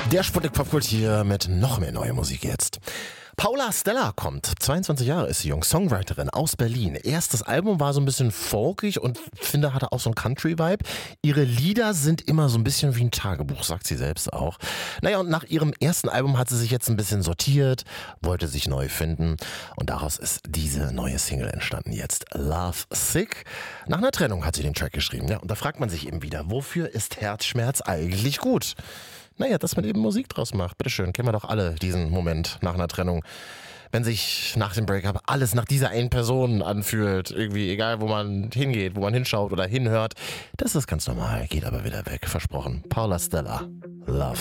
Der Sputnik Popkult hier mit noch mehr neue Musik jetzt. Paula Stella kommt. 22 Jahre ist sie jung, Songwriterin aus Berlin. Erstes Album war so ein bisschen folkig und finde, hatte auch so einen Country-Vibe. Ihre Lieder sind immer so ein bisschen wie ein Tagebuch, sagt sie selbst auch. Naja, und nach ihrem ersten Album hat sie sich jetzt ein bisschen sortiert, wollte sich neu finden und daraus ist diese neue Single entstanden jetzt. Love Sick. Nach einer Trennung hat sie den Track geschrieben. Ja, und da fragt man sich eben wieder, wofür ist Herzschmerz eigentlich gut? Naja, dass man eben Musik draus macht. Bitteschön, kennen wir doch alle diesen Moment nach einer Trennung. Wenn sich nach dem Breakup alles nach dieser einen Person anfühlt, irgendwie egal, wo man hingeht, wo man hinschaut oder hinhört. Das ist ganz normal, geht aber wieder weg, versprochen. Paula Stella, Love